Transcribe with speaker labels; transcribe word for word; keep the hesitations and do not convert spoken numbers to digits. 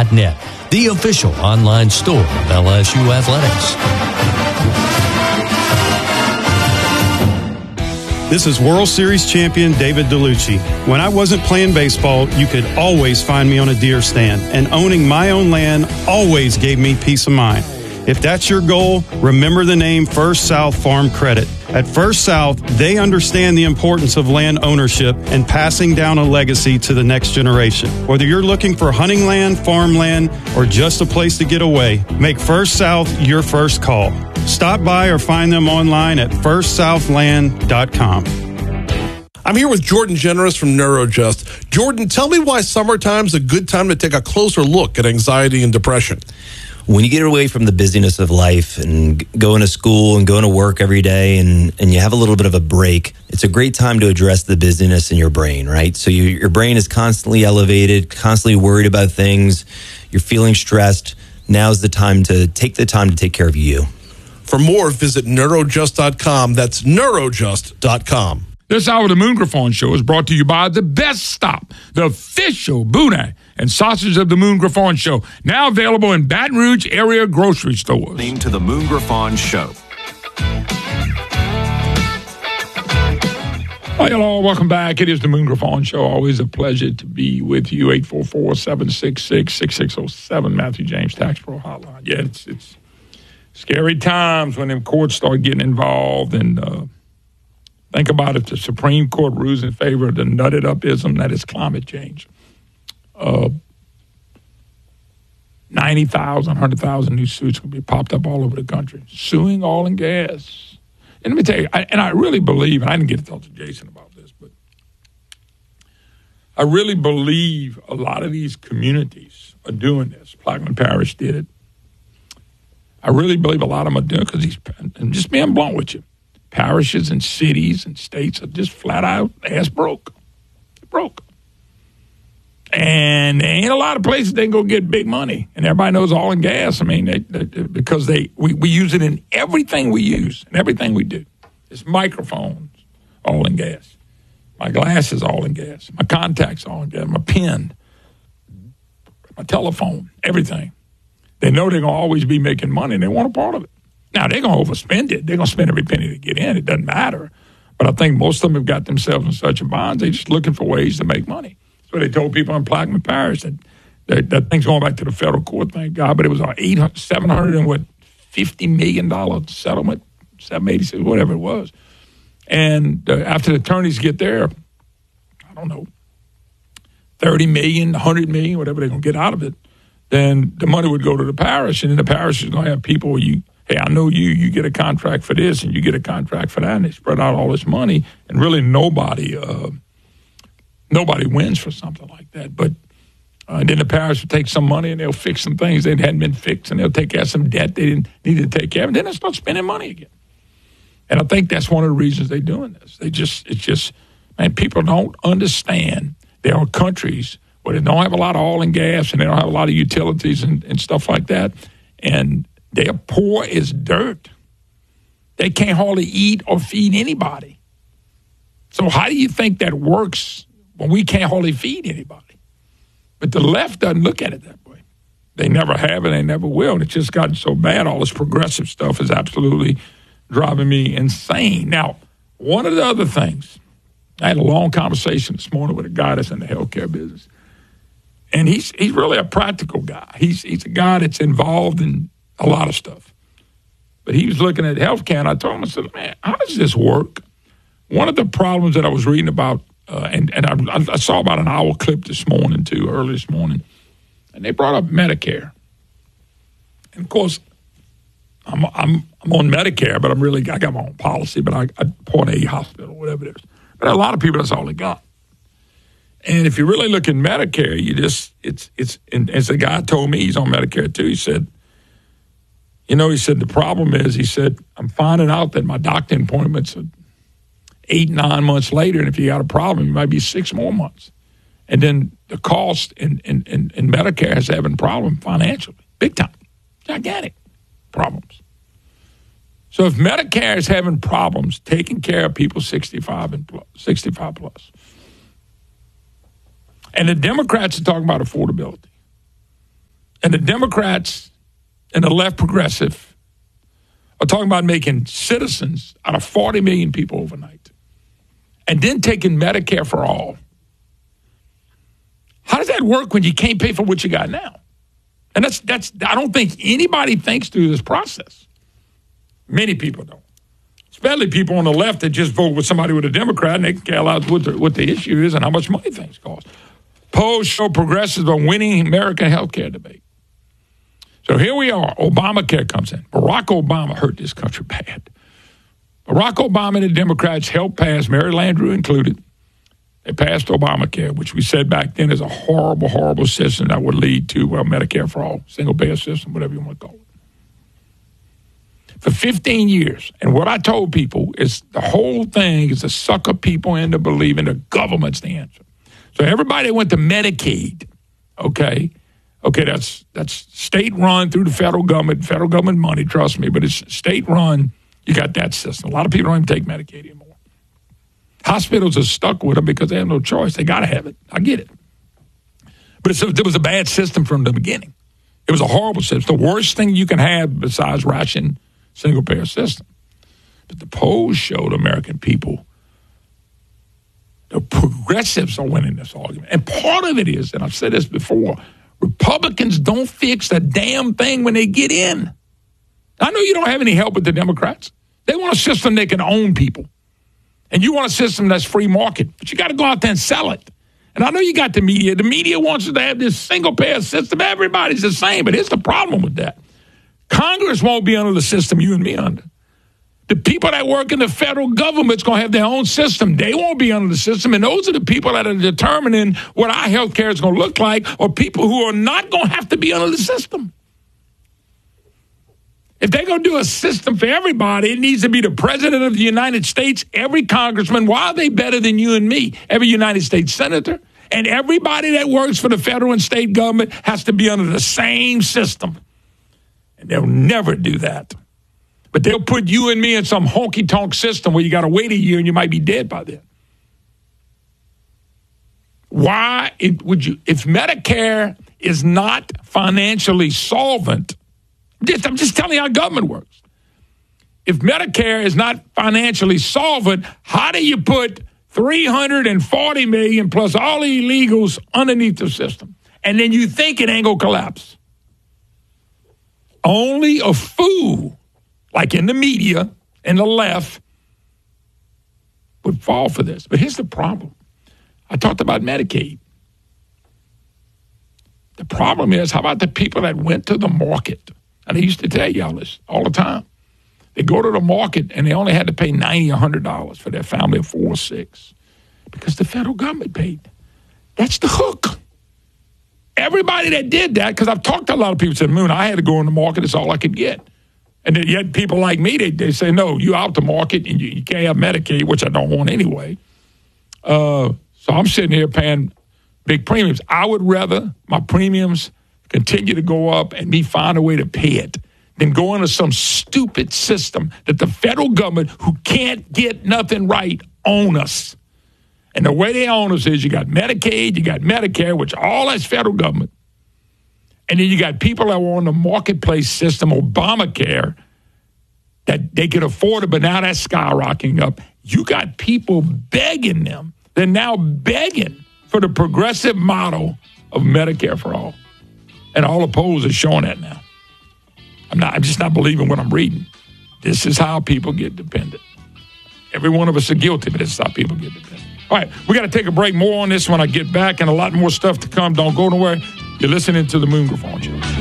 Speaker 1: dot net, the official online store of L S U Athletics.
Speaker 2: This is World Series champion David DeLucci. When I wasn't playing baseball, you could always find me on a deer stand, and owning my own land always gave me peace of mind. If that's your goal, remember the name First South Farm Credit. At First South, they understand the importance of land ownership and passing down a legacy to the next generation. Whether you're looking for hunting land, farmland, or just a place to get away, make First South your first call. Stop by or find them online at first south land dot com.
Speaker 3: I'm here with Jordan Generous from NeuroJust. Jordan, tell me why summertime's a good time to take a closer look at anxiety and depression.
Speaker 4: When you get away from the busyness of life and going to school and going to work every day and, and you have a little bit of a break, it's a great time to address the busyness in your brain, right? So you, your brain is constantly elevated, constantly worried about things. You're feeling stressed. Now's the time to take the time to take care of you.
Speaker 3: For more, visit neurojust dot com. That's neurojust dot com.
Speaker 5: This hour of the Moon Griffon Show is brought to you by The Best Stop, the official boudin and sausage of the Moon Griffon Show. Now available in Baton Rouge area grocery stores.
Speaker 6: Name to the Moon Griffon Show.
Speaker 5: Hi, hello, welcome back. It is the Moon Griffon Show. Always a pleasure to be with you. eight four four, seven six six, six six zero seven, Matthew James Tax Pro Hotline. Yeah, it's it's scary times when them courts start getting involved and uh, think about it, the Supreme Court rules in favor of the nutted upism that is climate change. Uh, ninety thousand, one hundred thousand new suits will be popped up all over the country, suing oil and gas. And let me tell you, I, and I really believe, and I didn't get to talk to Jason about this, but I really believe a lot of these communities are doing this. Plaquemine Parish did it. I really believe a lot of them are doing it because these, and just being blunt with you, parishes and cities and states are just flat out ass broke. They're broke. And there ain't a lot of places they can go get big money. And everybody knows oil and gas. I mean, they, they, because they we, we use it in everything we use and everything we do. It's microphones, oil and gas. My glasses, oil and gas. My contacts, oil and gas. My pen, my telephone, everything. They know they're going to always be making money, and they want a part of it. Now, they're going to overspend it. They're going to spend every penny to get in. It doesn't matter. But I think most of them have got themselves in such a bind, they're just looking for ways to make money. So they told people in Plaquemine Parish that, that that thing's going back to the federal court, thank God, but it was an eight hundred, seven hundred and what, fifty million dollars settlement, seven eighty-six, whatever it was. And uh, after the attorneys get there, I don't know, thirty million dollars, one hundred million dollars, whatever they're going to get out of it, then the money would go to the parish, and then the parish is going to have people, you, hey, I know you, you get a contract for this, and you get a contract for that, and they spread out all this money, and really nobody... Uh, Nobody wins for something like that. But uh, then the parish will take some money and they'll fix some things that hadn't been fixed, and they'll take care of some debt they didn't need to take care of, and then they'll start spending money again. And I think that's one of the reasons they're doing this. They just, it's just, man, people don't understand. There are countries where they don't have a lot of oil and gas, and they don't have a lot of utilities and, and stuff like that, and they're poor as dirt. They can't hardly eat or feed anybody. So how do you think that works? Well, we can't hardly feed anybody. But the left doesn't look at it that way. They never have and they never will. And it's just gotten so bad. All this progressive stuff is absolutely driving me insane. Now, one of the other things, I had a long conversation this morning with a guy that's in the healthcare business. And he's he's really a practical guy. He's, he's a guy that's involved in a lot of stuff. But he was looking at healthcare, and I told him, I said, man, how does this work? One of the problems that I was reading about, Uh, and and I, I saw about an hour clip this morning, too, early this morning. And they brought up Medicare. And, of course, I'm I'm I'm on Medicare, but I'm really, I got my own policy, but I, I Part A hospital, whatever it is. But a lot of people, that's all they got. And if you really look at Medicare, you just, it's, it's, and as the guy told me, he's on Medicare, too, he said, you know, he said, the problem is, he said, I'm finding out that my doctor appointments are eight, nine months later, and if you got a problem, it might be six more months. And then the cost in, in, in, in Medicare is having a problem financially, big time, gigantic problems. So if Medicare is having problems taking care of people sixty-five and plus, sixty-five plus, and the Democrats are talking about affordability, And the Democrats and the left progressive are talking about making citizens out of forty million people overnight and then taking Medicare for all. How does that work when you can't pay for what you got now? And that's, that's, I don't think anybody thinks through this process. Many people don't. Especially people on the left that just vote with somebody with a Democrat and they can care less what the, what the issue is and how much money things cost. Polls show progressives are winning American health care debate. So here we are. Obamacare comes in. Barack Obama hurt this country bad. Barack Obama and the Democrats helped pass, Mary Landrieu included. They passed Obamacare, which we said back then is a horrible, horrible system that would lead to well, Medicare for all, single-payer system, whatever you want to call it. For fifteen years, and what I told people is the whole thing is to sucker people into believing the government's the answer. So everybody went to Medicaid, okay? Okay, that's that's state-run through the federal government, federal government money, trust me, but it's state-run. You got that system. A lot of people don't even take Medicaid anymore. Hospitals are stuck with them because they have no choice. They got to have it. I get it. But it's a, it was a bad system from the beginning. It was a horrible system. The worst thing you can have besides ration single-payer system. But the polls showed American people, the progressives are winning this argument. And part of it is, and I've said this before, Republicans don't fix a damn thing when they get in. I know you don't have any help with the Democrats. They want a system they can own people. And you want a system that's free market. But you got to go out there and sell it. And I know you got the media. The media wants us to have this single-payer system. Everybody's the same. But here's the problem with that. Congress won't be under the system you and me under. The people that work in the federal government's going to have their own system. They won't be under the system. And those are the people that are determining what our health care is going to look like, or people who are not going to have to be under the system. If they're going to do a system for everybody, it needs to be the president of the United States, every congressman. Why are they better than you and me? Every United States senator. And everybody that works for the federal and state government has to be under the same system. And they'll never do that. But they'll put you and me in some honky-tonk system where you got to wait a year and you might be dead by then. Why it, would you, if Medicare is not financially solvent, just, I'm just telling you how government works. If Medicare is not financially solvent, how do you put three hundred forty million plus all the illegals underneath the system? And then you think it ain't going to collapse. Only a fool, like in the media and the left, would fall for this. But here's the problem. I talked about Medicaid. The problem is, how about the people that went to the market? And I used to tell y'all this all the time. They go to the market and they only had to pay ninety dollars, one hundred dollars for their family of four or six because the federal government paid. That's the hook. Everybody that did that, because I've talked to a lot of people who said, Moon, I had to go in the market. It's all I could get. And then yet people like me, they, they say, no, you out the market and you, you can't have Medicaid, which I don't want anyway. Uh, so I'm sitting here paying big premiums. I would rather my premiums continue to go up and me find a way to pay it than go into some stupid system that the federal government, who can't get nothing right, own us. And the way they own us is you got Medicaid, you got Medicare, which all that's federal government. And then you got people that were on the marketplace system, Obamacare, that they could afford it, but now that's skyrocketing up. You got people begging them. They're now begging for the progressive model of Medicare for all. And all the polls are showing that now. I'm not. I'm just not believing what I'm reading. This is how people get dependent. Every one of us are guilty, but this is how people get dependent. All right, we got to take a break. More on this when I get back, and a lot more stuff to come. Don't go nowhere. You're listening to The Moon Griffon Show.